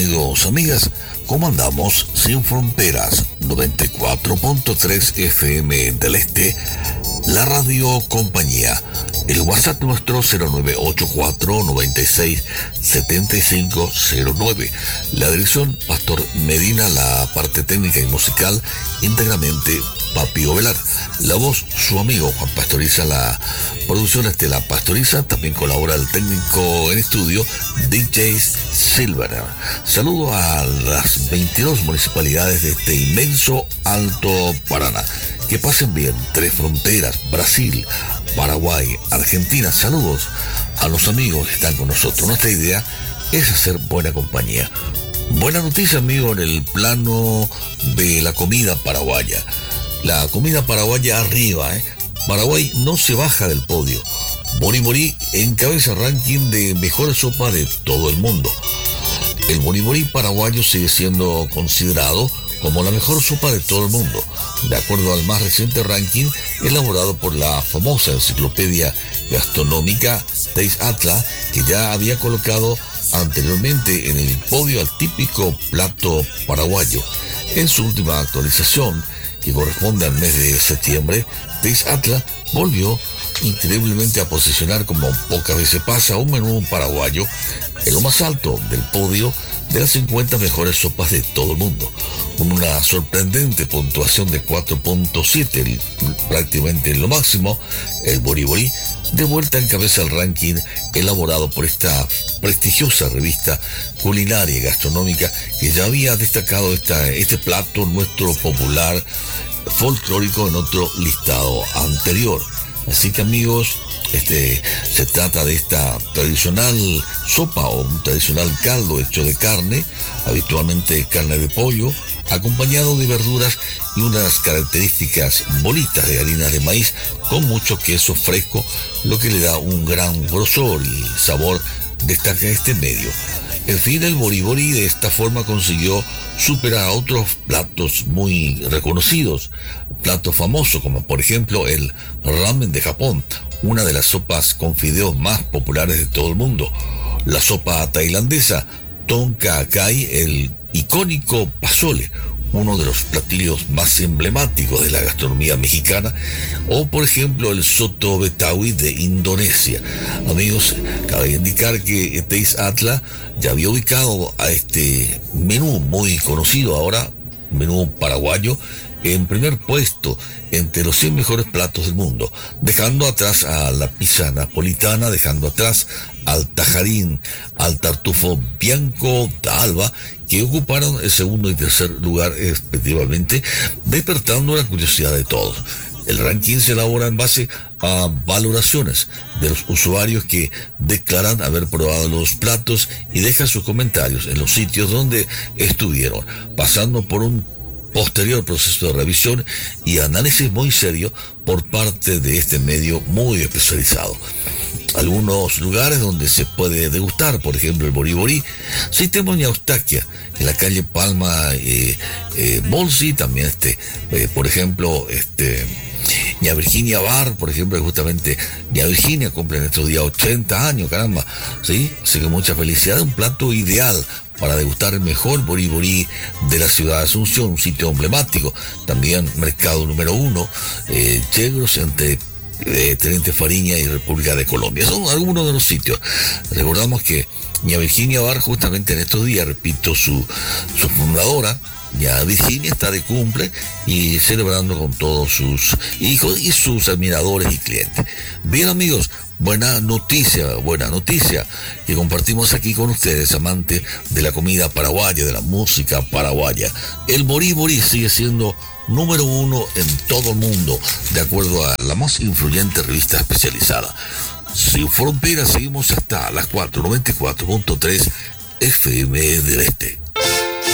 amigos, amigas, ¿cómo andamos? Sin Fronteras, 94.3 FM del Este, la radio compañía. El WhatsApp nuestro 0984-967509. La dirección Pastor Medina, la parte técnica y musical íntegramente Papi Ovelar. La voz, su amigo Juan Pastoriza, la producción Estela Pastoriza, también colabora el técnico en estudio DJ Silver. Saludo a las 22 municipalidades de este inmenso Alto Paraná. Que pasen bien, Tres Fronteras, Brasil, Paraguay, Argentina. Saludos a los amigos que están con nosotros. Nuestra idea es hacer buena compañía. Buena noticia, amigo, en el plano de la comida paraguaya. La comida paraguaya arriba, Paraguay no se baja del podio. Boriborí encabeza ranking de mejores sopas de todo el mundo. El boriborí paraguayo sigue siendo considerado como la mejor sopa de todo el mundo, de acuerdo al más reciente ranking elaborado por la famosa enciclopedia gastronómica Taste Atlas, que ya había colocado anteriormente en el podio al típico plato paraguayo. En su última actualización, que corresponde al mes de septiembre, Taste Atlas volvió increíblemente a posicionar, como pocas veces pasa, un menú paraguayo en lo más alto del podio de las 50 mejores sopas de todo el mundo, con una sorprendente puntuación de 4.7, prácticamente lo máximo. El boriborí de vuelta encabeza el ranking elaborado por esta prestigiosa revista culinaria y gastronómica, que ya había destacado este plato nuestro popular folclórico en otro listado anterior. Así que, amigos, se trata de esta tradicional sopa o un tradicional caldo hecho de carne, habitualmente carne de pollo, acompañado de verduras y unas características bolitas de harina de maíz con mucho queso fresco, lo que le da un gran grosor y sabor, destaca este medio. En fin, el boriborí de esta forma consiguió superar a otros platos muy reconocidos, platos famosos como por ejemplo el ramen de Japón, una de las sopas con fideos más populares de todo el mundo, la sopa tailandesa Tom Kha Gai, el icónico pozole, uno de los platillos más emblemáticos de la gastronomía mexicana, o por ejemplo el soto betawi de Indonesia. Amigos, cabe indicar que Taste Atlas ya había ubicado a este menú muy conocido ahora, menú paraguayo, en primer puesto entre los 100 mejores platos del mundo, dejando atrás a la pizza napolitana, dejando atrás al tajarín, al tartufo bianco d'Alba, que ocuparon el segundo y tercer lugar respectivamente, despertando la curiosidad de todos. El ranking se elabora en base a valoraciones de los usuarios que declaran haber probado los platos y dejan sus comentarios en los sitios donde estuvieron, pasando por un posterior proceso de revisión y análisis muy serio por parte de este medio muy especializado. Algunos lugares donde se puede degustar, por ejemplo el boriborí, Sistema Eustaquia, en la calle Palma Bolsi, también por ejemplo Ña Virginia Bar, por ejemplo, justamente Ña Virginia cumple en estos días 80 años, caramba, ¿sí? Así que mucha felicidad, un plato ideal para degustar el mejor boriborí de la ciudad de Asunción, un sitio emblemático. También mercado número 1, Chegros, entre Teniente Fariña y República de Colombia. Son algunos de los sitios. Recordamos que Ña Virginia Bar, justamente en estos días, repito, su fundadora, Ña Virginia, está de cumple y celebrando con todos sus hijos y sus admiradores y clientes. Bien, amigos, buena noticia que compartimos aquí con ustedes, amantes de la comida paraguaya, de la música paraguaya. El boriborí sigue siendo número 1 en todo el mundo, de acuerdo a la más influyente revista especializada. Sin Fronteras, seguimos hasta las 4, 94.3 FM del Este.